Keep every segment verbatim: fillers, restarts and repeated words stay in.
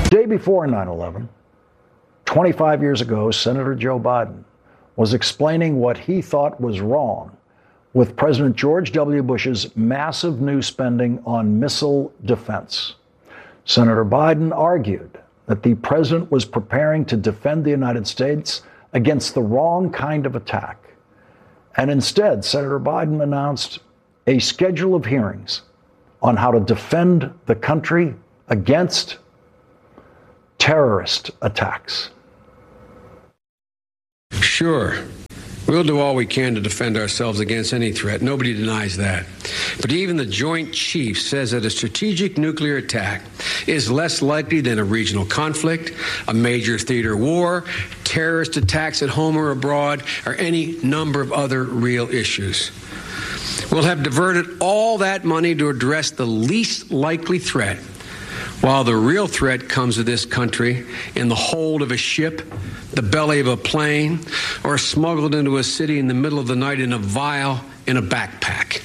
Day before nine eleven, twenty-five years ago, Senator Joe Biden was explaining what he thought was wrong with President George W. Bush's massive new spending on missile defense. Senator Biden argued that the president was preparing to defend the United States against the wrong kind of attack. And instead, Senator Biden announced a schedule of hearings on how to defend the country against terrorist attacks. Sure, we'll do all we can to defend ourselves against any threat. Nobody denies that. But even the Joint Chiefs says that a strategic nuclear attack is less likely than a regional conflict, a major theater war, terrorist attacks at home or abroad, or any number of other real issues. We'll have diverted all that money to address the least likely threat, while the real threat comes to this country in the hold of a ship, the belly of a plane, or smuggled into a city in the middle of the night in a vial in a backpack.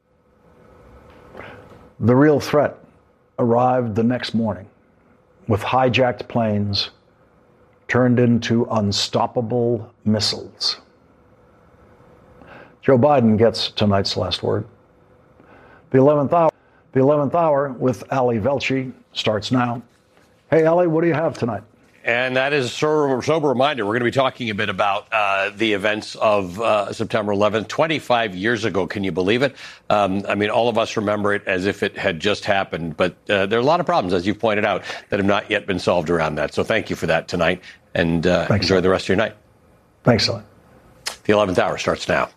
The real threat arrived the next morning with hijacked planes turned into unstoppable missiles. Joe Biden gets tonight's last word. The eleventh hour, the eleventh hour with Ali Velshi starts now. Hey, Ali, what do you have tonight? And that is a sober, sober reminder. We're going to be talking a bit about uh, the events of uh, September eleventh, twenty-five years ago. Can you believe it? Um, I mean, all of us remember it as if it had just happened. But uh, there are a lot of problems, as you've pointed out, that have not yet been solved around that. So thank you for that tonight. And uh, Thanks, enjoy son. the rest of your night. Thanks, Ellen. The eleventh hour starts now.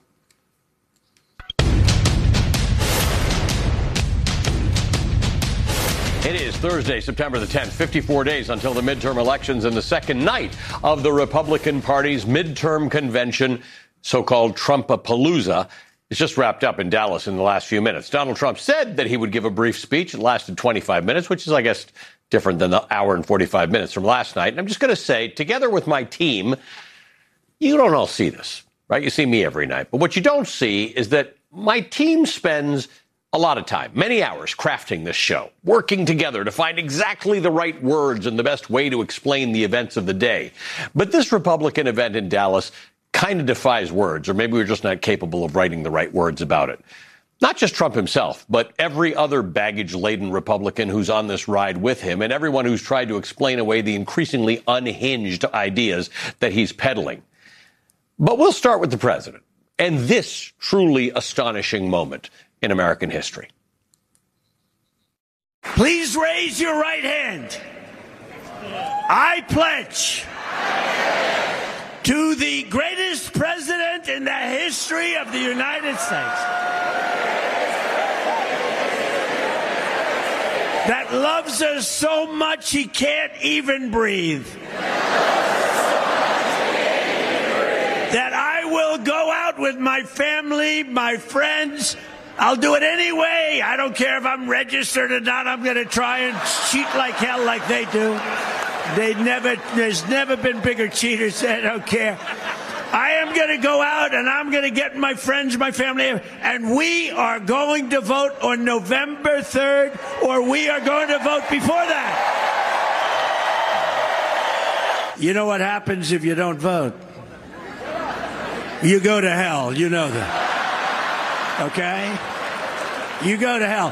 It is Thursday, September the tenth, fifty-four days until the midterm elections and the second night of the Republican Party's midterm convention, so-called Trumpapalooza. It's just wrapped up in Dallas in the last few minutes. Donald Trump said that he would give a brief speech. It lasted twenty-five minutes, which is, I guess, different than the hour and forty-five minutes from last night. And I'm just going to say, together with my team, you don't all see this, right? You see me every night. But what you don't see is that my team spends a lot of time, many hours crafting this show, working together to find exactly the right words and the best way to explain the events of the day. But this Republican event in Dallas kind of defies words, or maybe we're just not capable of writing the right words about it. Not just Trump himself, but every other baggage-laden Republican who's on this ride with him, and everyone who's tried to explain away the increasingly unhinged ideas that he's peddling. But we'll start with the president and this truly astonishing moment in American history. Please raise your right hand. I pledge to the greatest president in the history of the United States that loves us so much he can't even breathe. That I will go out with my family, my friends. I'll do it anyway. I don't care if I'm registered or not. I'm going to try and cheat like hell like they do. They never, there's never been bigger cheaters. I don't care. I am going to go out and I'm going to get my friends, my family, and we are going to vote on November third, or we are going to vote before that. You know what happens if you don't vote? You go to hell. You know that. Okay? You go to hell.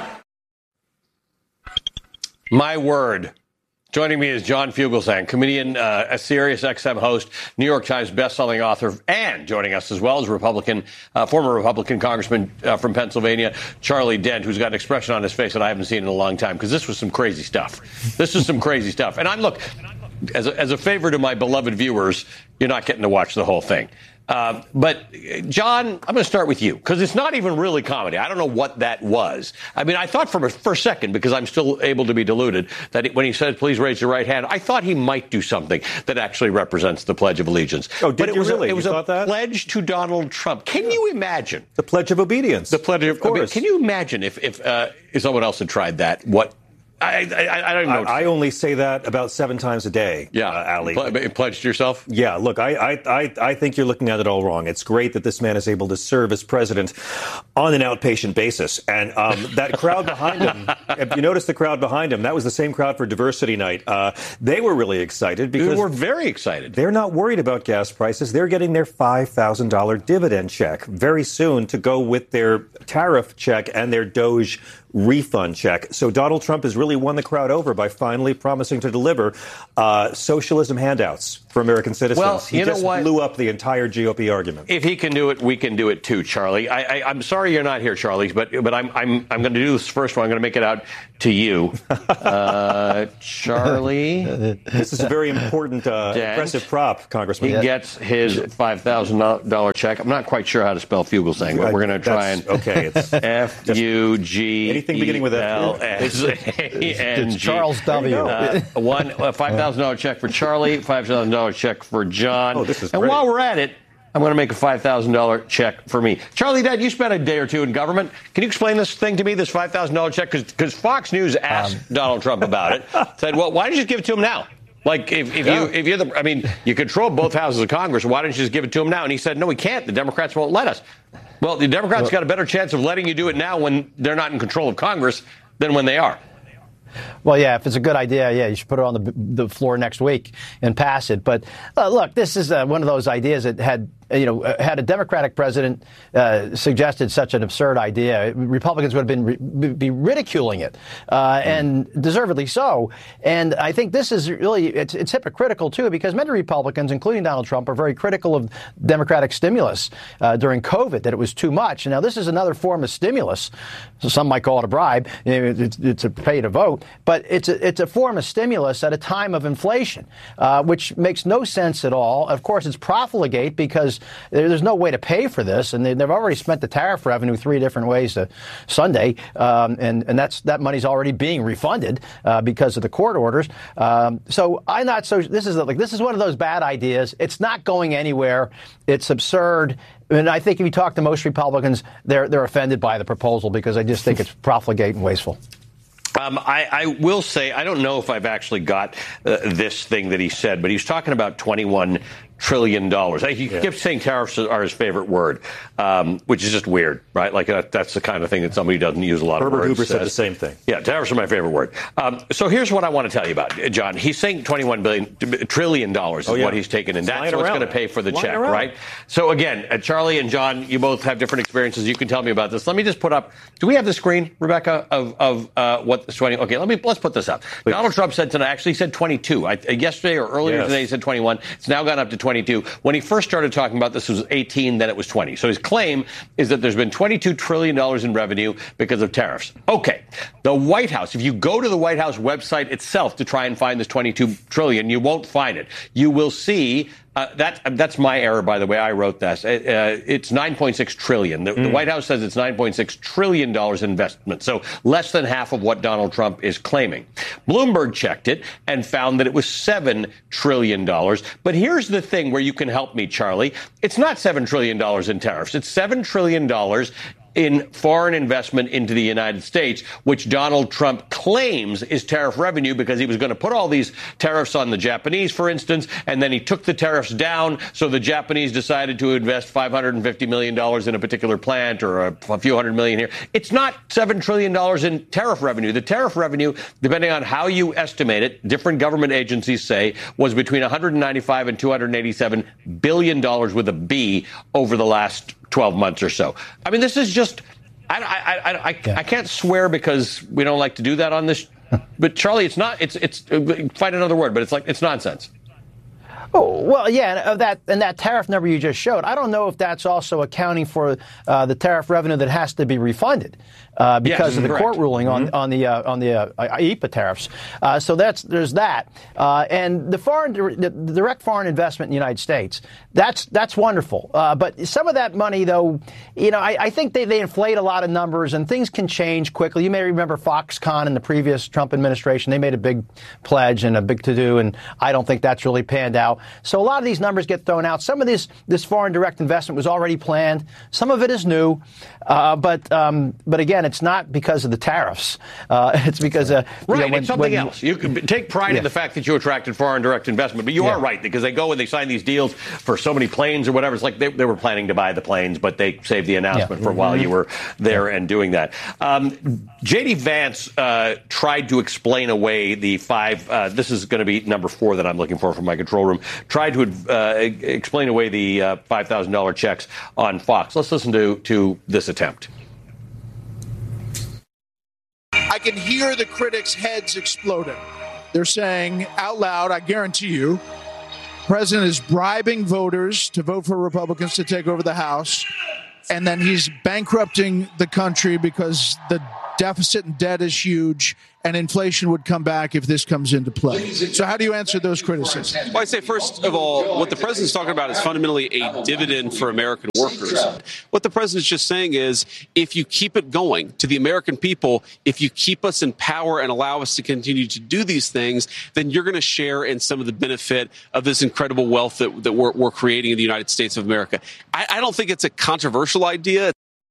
My word. Joining me is John Fugelsang, comedian, uh, a Sirius X M host, New York Times bestselling author, and joining us as well as Republican, uh, former Republican Congressman uh, from Pennsylvania, Charlie Dent, who's got an expression on his face that I haven't seen in a long time, because this was some crazy stuff. This was some crazy stuff. And I'm, look, as a, as a favor to my beloved viewers, you're not getting to watch the whole thing. Uh, but, John, I'm going to start with you, because it's not even really comedy. I don't know what that was. I mean, I thought for a, for a second, because I'm still able to be deluded, that when he said, please raise your right hand, I thought he might do something that actually represents the Pledge of Allegiance. Oh, did but it you was really? A, it was you a thought that? pledge to Donald Trump. Can you imagine? The Pledge of Obedience. The Pledge of, of course. Can you imagine if, if uh, if someone else had tried that, what I, I, I don't even know. I, I only say that about seven times a day. Yeah, uh, Ali. Ple- pledged to yourself. Yeah, look, I, I, I, I think you're looking at it all wrong. It's great that this man is able to serve as president on an outpatient basis, and um, that crowd behind him. If you notice the crowd behind him, that was the same crowd for Diversity Night. Uh, they were really excited because they were very excited. They're not worried about gas prices. They're getting their five thousand dollars dividend check very soon to go with their tariff check and their Doge refund check. So Donald Trump has really won the crowd over by finally promising to deliver uh, socialism handouts for American citizens. Well, he you know just what? blew up the entire G O P argument. If he can do it, we can do it too, Charlie. I, I, I'm sorry you're not here, Charlie, but but I'm I'm I'm going to do this first one. I'm going to make it out to you, uh, Charlie. This is a very important, uh, impressive prop, Congressman. He gets his five thousand dollars check. I'm not quite sure how to spell Fugelsang, but we're going to try and okay. It's F U G anything beginning with L S A N G. It's Charles W. Uh, one a five thousand dollars check for Charlie, five thousand dollars check for John. Oh, this is and great. while we're at it, I'm going to make a five thousand dollars check for me. Charlie, Dad, you spent a day or two in government. Can you explain this thing to me, this five thousand dollars check? Because Fox News asked um, Donald Trump about it. Said, well, why don't you just give it to him now? Like, if, if yeah. you, if you're the, I mean, you control both houses of Congress. Why don't you just give it to him now? And he said, no, we can't. The Democrats won't let us. Well, the Democrats well, got a better chance of letting you do it now when they're not in control of Congress than when they are. Well, yeah, if it's a good idea, yeah, you should put it on the the floor next week and pass it. But uh, look, this is uh, one of those ideas that had, you know, had a Democratic president uh, suggested such an absurd idea, Republicans would have been ri- be ridiculing it, uh, and deservedly so. And I think this is really, it's, it's hypocritical, too, because many Republicans, including Donald Trump, are very critical of Democratic stimulus uh, during COVID, that it was too much. And now this is another form of stimulus. So some might call it a bribe. It's, it's a pay to vote. But it's a, it's a form of stimulus at a time of inflation, uh, which makes no sense at all. Of course, it's profligate because there's no way to pay for this, and they've already spent the tariff revenue three different ways to Sunday, um, and and that's that money's already being refunded uh, because of the court orders. Um, so I'm not so. This is like this is one of those bad ideas. It's not going anywhere. It's absurd. And I think if you talk to most Republicans, they're they're offended by the proposal because I just think it's profligate and wasteful. Um, I, I will say, I don't know if I've actually got uh, this thing that he said, but he's talking about twenty-one trillion dollars. He yeah. kept saying tariffs are his favorite word, um, which is just weird, right? Like uh, that's the kind of thing that somebody doesn't use a lot Herbert of words. Hoover said says. the same thing. Yeah, tariffs are my favorite word. Um, so here's what I want to tell you about, John. He's saying twenty-one billion trillion dollars is oh, yeah. what he's taking in. It's That's what's going to pay for the check, around. right? So again, uh, Charlie and John, you both have different experiences. You can tell me about this. Let me just put up. Do we have the screen, Rebecca, of of uh, what the twenty? Okay, let me let's put this up. Please. Donald Trump said tonight. Actually, said twenty-two. I, uh, yesterday or earlier yes. today, he said twenty-one. It's now gone up to twenty-two. When he first started talking about this, it was eighteen. Then it was twenty. So his claim is that there's been twenty-two trillion dollars in revenue because of tariffs. Okay, the White House. If you go to the White House website itself to try and find this twenty-two trillion, you won't find it. You will see. Uh, that, that's my error, by the way. I wrote that. Uh, it's nine point six trillion dollars. The, mm. the White House says it's nine point six trillion dollars investment, so less than half of what Donald Trump is claiming. Bloomberg checked it and found that it was seven trillion dollars. But here's the thing where you can help me, Charlie. It's not seven trillion dollars in tariffs. It's seven trillion dollars in foreign investment into the United States, which Donald Trump claims is tariff revenue because he was going to put all these tariffs on the Japanese, for instance, and then he took the tariffs down, so the Japanese decided to invest five hundred fifty million dollars in a particular plant or a, a few hundred million here. It's not seven trillion dollars in tariff revenue. The tariff revenue, depending on how you estimate it, different government agencies say, was between one hundred ninety-five and two hundred eighty-seven billion dollars with a B over the last twelve months or so. I mean, this is just, I, I, I, I, yeah. I can't swear because we don't like to do that on this. But Charlie, it's not, it's, it's, find another word, but it's like, it's nonsense. Oh, well, yeah, and that and that tariff number you just showed, I don't know if that's also accounting for uh, the tariff revenue that has to be refunded uh, because yes, of the correct. court ruling mm-hmm. on on the uh, on the uh, I E P A tariffs. Uh, so that's there's that, uh, and the foreign the direct foreign investment in the United States. That's that's wonderful, uh, but some of that money, though, you know, I, I think they, they inflate a lot of numbers, and things can change quickly. You may remember Foxconn in the previous Trump administration; they made a big pledge and a big to-do, and I don't think that's really panned out. So a lot of these numbers get thrown out. Some of this this foreign direct investment was already planned. Some of it is new, uh, but um, but again, it's not because of the tariffs. Uh, it's because uh, right, you know, when, it's something when, else. You can take pride yeah. in the fact that you attracted foreign direct investment, but you yeah. are right because they go and they sign these deals for so many planes or whatever. It's like they, they were planning to buy the planes, but they saved the announcement yeah. for mm-hmm. while you were there yeah. and doing that. Um, J D Vance uh, tried to explain away the five. Uh, this is going to be number four that I'm looking for from my control room. Tried to uh, explain away the uh, five thousand dollars checks on Fox. Let's listen to to this attempt. I can hear the critics' heads exploding. They're saying out loud, I guarantee you, the president is bribing voters to vote for Republicans to take over the House, and then he's bankrupting the country because the deficit and debt is huge, and inflation would come back if this comes into play. So how do you answer those criticisms? Well, I'd say, first of all, what the president's talking about is fundamentally a dividend for American workers. What the president's just saying is, if you keep it going to the American people, if you keep us in power and allow us to continue to do these things, then you're going to share in some of the benefit of this incredible wealth that, that we're, we're creating in the United States of America. I, I don't think it's a controversial idea.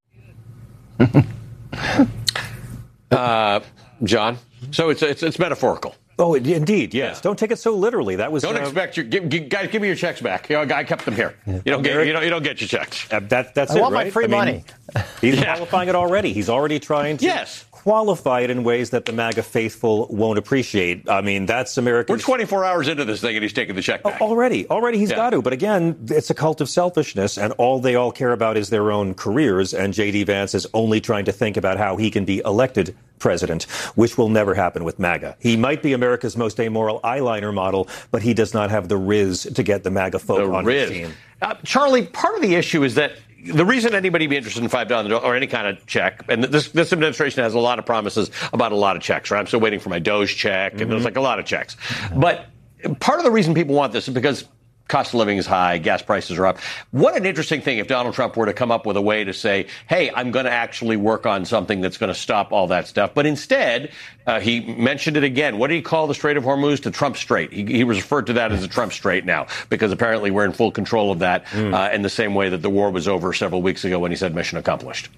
uh, John? So it's, it's it's metaphorical. Oh, indeed, yes. Yeah. Don't take it so literally. That was. Don't uh, expect your give, give, guys. Give me your checks back. You know, I kept them here. You don't get. You don't. You don't get your checks. Uh, that that's I it. want right? my free I mean, money. He's yeah. qualifying it already. He's already trying to yes. qualify it in ways that the MAGA faithful won't appreciate. I mean, that's American. We're twenty-four hours into this thing, and he's taking the check back. Already, already, he's yeah. got to. But again, it's a cult of selfishness, and all they all care about is their own careers. And J D. Vance is only trying to think about how he can be elected president, which will never happen with MAGA. He might be America's most amoral eyeliner model, but he does not have the riz to get the MAGA folk the on riz. his team. Uh, Charlie, part of the issue is that the reason anybody be interested in five dollars or any kind of check, and this this administration has a lot of promises about a lot of checks, right? I'm still waiting for my Doge check, and mm-hmm. there's like a lot of checks. But part of the reason people want this is because cost of living is high, gas prices are up. What an interesting thing if Donald Trump were to come up with a way to say, hey, I'm going to actually work on something that's going to stop all that stuff. But instead, uh, he mentioned it again. What did he call the Strait of Hormuz? To Trump Strait. He, he referred to that as a Trump Strait now, because apparently we're in full control of that mm. uh, in the same way that the war was over several weeks ago when he said mission accomplished.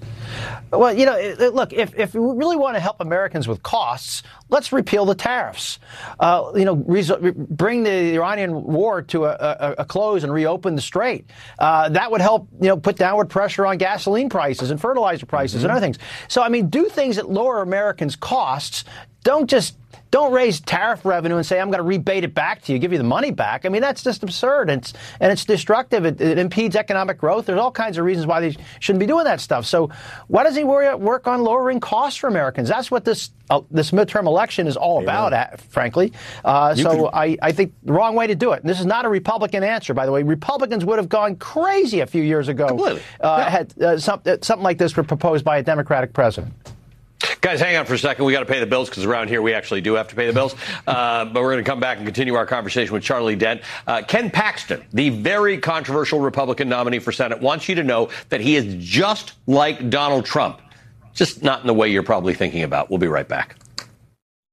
Well, you know, look, if, if we really want to help Americans with costs, let's repeal the tariffs. Uh, you know, re- bring the Iranian war to a, a, a close and reopen the strait. Uh, that would help, you know, put downward pressure on gasoline prices and fertilizer prices mm-hmm. and other things. So, I mean, do things that lower Americans' costs. Don't just don't raise tariff revenue and say, I'm going to rebate it back to you, give you the money back. I mean, that's just absurd. And it's, and it's destructive. It, it impedes economic growth. There's all kinds of reasons why they shouldn't be doing that stuff. So why does he worry, work on lowering costs for Americans? That's what this uh, this midterm election is all Amen. about, uh, frankly. Uh, so could... I, I think the wrong way to do it. And this is not a Republican answer, by the way. Republicans would have gone crazy a few years ago. Completely. Uh, yeah. Had uh, some, uh, something like this were proposed by a Democratic president. Guys, hang on for a second. We got to pay the bills because around here we actually do have to pay the bills. Uh, but we're going to come back and continue our conversation with Charlie Dent. Uh, Ken Paxton, the very controversial Republican nominee for Senate, wants you to know that he is just like Donald Trump, just not in the way you're probably thinking about. We'll be right back.